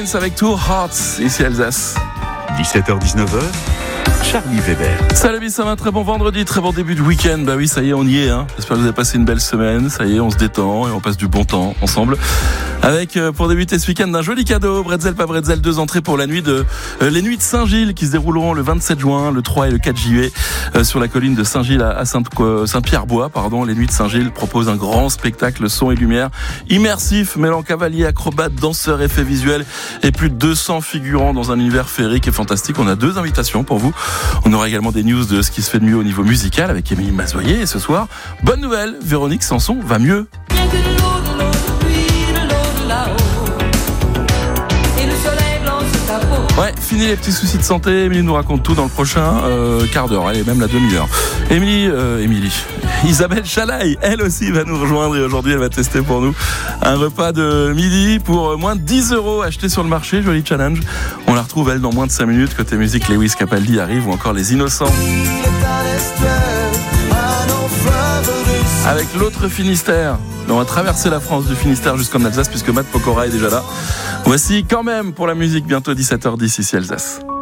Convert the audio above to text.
Prince avec Two Hearts, ici Alsace. 17h-19h, Charlie Weber. Salut, ça va, un très bon vendredi, très bon début de week-end. Bah oui, ça y est, on y est. J'espère que vous avez passé une belle semaine. Ça y est, on se détend et on passe du bon temps ensemble. Avec, pour débuter ce week-end, un joli cadeau. Bretzel, pas Bretzel, 2 entrées pour les nuits de Saint-Gilles qui se dérouleront le 27 juin, le 3 et le 4 juillet sur la colline de Saint-Gilles à Saint-Pierre-Bois. Les nuits de Saint-Gilles proposent un grand spectacle son et lumière immersif, mêlant cavaliers, acrobates, danseurs, effets visuels et plus de 200 figurants dans un univers féerique et fantastique. On a 2 invitations pour vous. On aura également des news de ce qui se fait de mieux au niveau musical avec Émilie Mazoyer. Et ce soir, bonne nouvelle, Véronique Sanson va mieux. Ouais, fini les petits soucis de santé. Émilie nous raconte tout dans le prochain quart d'heure, allez, même la demi-heure. Isabelle Chalaï, elle aussi va nous rejoindre et aujourd'hui elle va tester pour nous un repas de midi pour moins de 10 € acheté sur le marché. Joli challenge. On la retrouve elle dans moins de 5 minutes. Côté musique, Lewis Capaldi arrive ou encore Les Innocents. Avec l'autre Finistère. On va traverser la France du Finistère jusqu'en Alsace puisque Matt Pokora est déjà là. Voici quand même pour la musique bientôt 17h10 ici Alsace.